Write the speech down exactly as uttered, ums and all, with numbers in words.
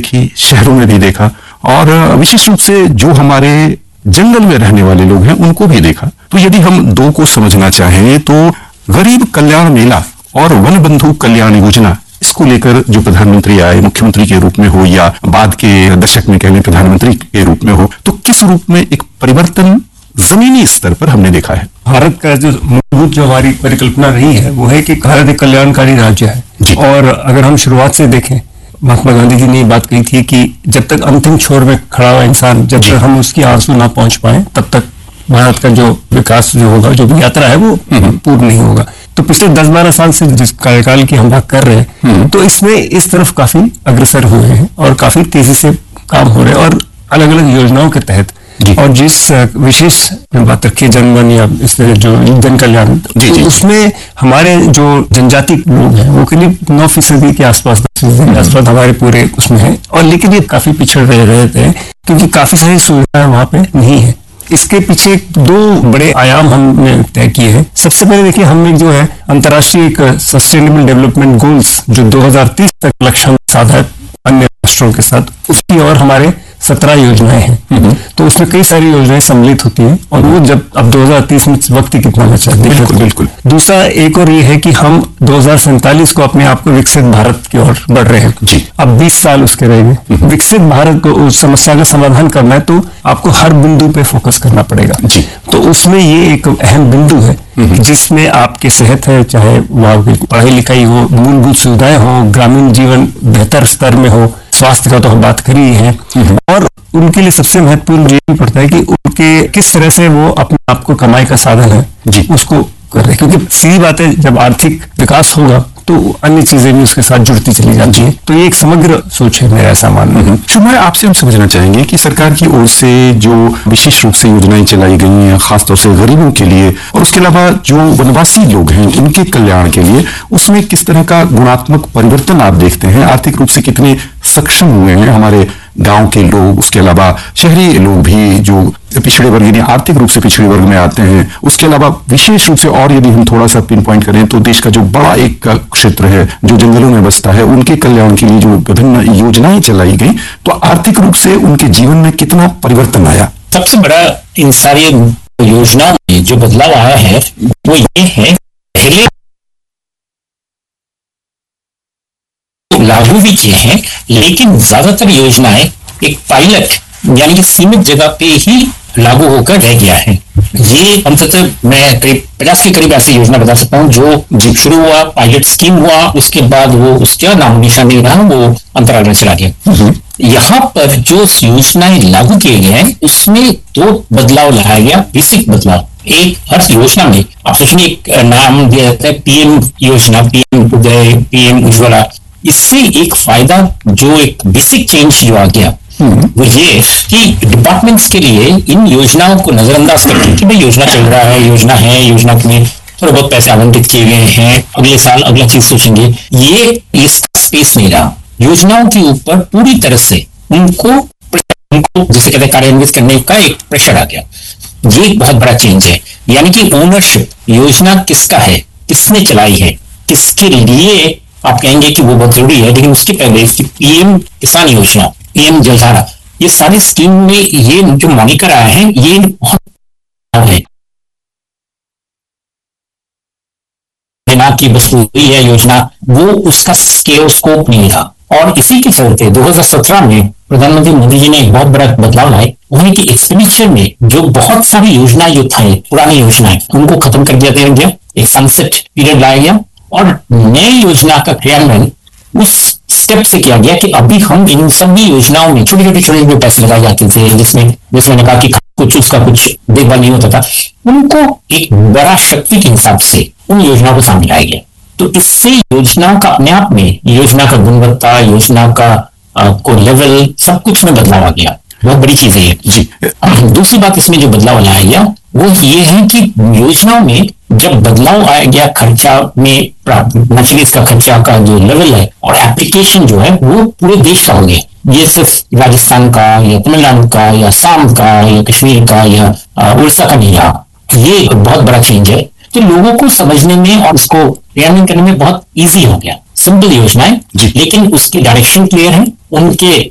देखी, शहरों में भी देखा, और विशेष रूप से जो हमारे जंगल में रहने वाले लोग हैं उनको भी देखा। तो यदि हम दो को समझना चाहें तो गरीब कल्याण मेला और वन बंधु कल्याण योजना, इसको लेकर जो प्रधानमंत्री आए, मुख्यमंत्री के रूप में हो या बाद के दशक में कहने प्रधानमंत्री के रूप में हो, तो किस रूप में एक परिवर्तन जमीनी स्तर पर हमने देखा है। भारत का जो मूलभूत जो हमारी परिकल्पना रही है वो है कि भारत एक कल्याणकारी राज्य है। और अगर हम शुरुआत से देखें, महात्मा गांधी जी ने ये बात कही थी कि जब तक अंतिम छोर में खड़ा हुआ इंसान, जब तक हम उसकी आंसू ना पहुंच पाए, तब तक भारत का जो विकास जो होगा, जो यात्रा है वो पूर्ण नहीं होगा। तो पिछले दस बारह साल से जिस कार्यकाल की हम बात कर रहे हैं, तो इसमें इस तरफ काफी अग्रसर हुए हैं और काफी तेजी से काम हो रहे हैं, और अलग अलग योजनाओं के तहत। और जिस विशेष बात रखी जनमन या इस तरह जो जन कल्याण, तो उसमें हमारे जो जनजाति लोग हैं वो करीब नौ फीसदी के आसपास के आसपास हमारे पूरे उसमें है। और लेकिन ये काफी पिछड़ रहे रहते हैं क्योंकि काफी सारी सुविधाएं वहां पे नहीं है। इसके पीछे दो बड़े आयाम हमने तय किए हैं। सबसे पहले देखिए, हमने जो है अंतर्राष्ट्रीय एक सस्टेनेबल डेवलपमेंट गोल्स जो दो हज़ार तीस तक लक्ष्य साधा है अन्य राष्ट्रों के साथ, उसकी और हमारे सत्रह योजनाएं हैं। तो उसमें कई सारी योजनाएं सम्मिलित होती हैं, और वो जब अब दो हज़ार तीस में वक्त ही कितना बचा है। बिल्कुल बिल्कुल। दूसरा एक और ये है कि हम दो हज़ार सैंतालीस को अपने आप को विकसित भारत की ओर बढ़ रहे हैं जी। अब बीस साल उसके रहेंगे। विकसित भारत को उस समस्या का समाधान करना है तो आपको हर बिंदु पे फोकस करना पड़ेगा जी। तो उसमें ये एक अहम बिंदु है जिसमें आपकी सेहत है, चाहे वहाँ की पढ़ाई लिखाई हो, मूलभूत सुविधाएं हो, ग्रामीण जीवन बेहतर स्तर में हो, स्वास्थ्य का तो हम बात कर ही है। और उनके लिए सबसे महत्वपूर्ण ये भी पड़ता है कि उनके किस तरह से वो अपने आप को कमाई का साधन है जी, उसको कर रहे, क्योंकि सीधी बात है जब आर्थिक विकास होगा तो अन्य चीजें भी उसके साथ जुड़ती चली जाती है। तो ये एक समग्र सोच है, मेरा ऐसा मानना है। शुभा, आपसे हम समझना चाहेंगे कि सरकार की ओर से जो विशेष रूप से योजनाएं चलाई गई हैं खासतौर से गरीबों के लिए, और उसके अलावा जो वनवासी लोग हैं उनके कल्याण के लिए, उसमें किस तरह का गुणात्मक परिवर्तन आप देखते हैं? आर्थिक रूप से कितने सक्षम हुए हैं हमारे गांव के लोग, उसके अलावा शहरी लोग भी जो पिछड़े वर्ग यानी आर्थिक रूप से पिछड़े वर्ग में आते हैं, उसके अलावा विशेष रूप से और यदि हम थोड़ा सा पिन पॉइंट करें तो देश का जो बड़ा एक क्षेत्र है जो जंगलों में बसता है, उनके कल्याण के लिए जो विभिन्न योजनाएं चलाई गई, तो आर्थिक रूप से उनके जीवन में कितना परिवर्तन आया? सबसे बड़ा इन सारी योजनाओं में जो बदलाव आया है वो ये है, पहले लागू भी किए हैं लेकिन ज्यादातर योजनाएं एक पायलट यानी कि सीमित जगह पे ही लागू होकर रह गया है। ये अंततः मैं करीब पचास के करीब ऐसी योजना बता सकता हूँ जो शुरू हुआ, पायलट स्कीम हुआ, उसके बाद वो उसका नाम निशान नहीं रहा, वो अंतराल में चला गया। यहाँ पर जो योजनाएं लागू किए गए हैं उसमें दो बदलाव लाया गया, बेसिक बदलाव। एक, हर योजना में आप सोचिए एक नाम दिया जाता है पीएम योजना, पीएम उदय, पीएम उज्ज्वला। इससे एक फायदा जो एक बेसिक चेंज जो आ गया वो ये कि डिपार्टमेंट्स के लिए इन योजनाओं को नजरअंदाज करके कि भाई योजना चल रहा है, योजना है, योजना में थोड़े बहुत पैसे आवंटित किए गए हैं, अगले साल अगला चीज सोचेंगे, ये इसका स्पेस नहीं रहा। योजनाओं के ऊपर पूरी तरह से उनको उनको जिसे कहते हैं कार्यान्वित करने का एक प्रेशर आ गया। ये एक बहुत बड़ा चेंज है, यानी कि ओनरशिप, योजना किसका है, किसने चलाई है, किसके लिए आप कहेंगे कि वो बहुत जरूरी है, लेकिन उसके पहले इसकी पीएम किसान योजना, पीएम जलधारा, ये सारी स्कीम में ये जो मॉनिकर आया है ये बहुत है ना कि बस वही है योजना, वो उसका स्केल स्कोप नहीं था। और इसी के चलते दो हज़ार सत्रह में प्रधानमंत्री मोदी जी ने एक बहुत बड़ा बदलाव लाए, वो है कि एक्सपेंडिचर में जो बहुत सारी योजनाएं जो थी पुरानी योजनाएं उनको खत्म कर दिया गया, एक सनसेट पीरियड लाया गया और नई योजना का क्रियान्वयन उस स्टेप से किया गया कि अभी हम इन सभी योजनाओं में छोटे छोटे छोटे जो पैसे लगाए जाते थे, जिसमें जिसमें कहा कि कुछ उसका कुछ देखभाल नहीं होता था, उनको एक बड़ा शक्ति के हिसाब से उन योजनाओं को सामने लाया गया। तो इससे योजनाओं का अपने आप में, योजना का गुणवत्ता, योजना का आ, को लेवल, सब कुछ में बदलाव आ गया। बहुत बड़ी चीज है जी। दूसरी बात इसमें जो बदलाव लाया गया वो ये है कि योजनाओं में जब बदलाव आया गया खर्चा में, नेचुरली इसका खर्चा का जो लेवल है और एप्लीकेशन जो है वो पूरे देश का हो गया। ये सिर्फ राजस्थान का या तमिलनाडु का या असम का या कश्मीर का या उड़ीसा का नहीं रहा। ये एक बहुत बड़ा चेंज है तो लोगों को समझने में और इसको क्रियान्वयन करने में बहुत इजी हो गया। सिंपल योजना है लेकिन उसकी डायरेक्शन क्लियर है, उनके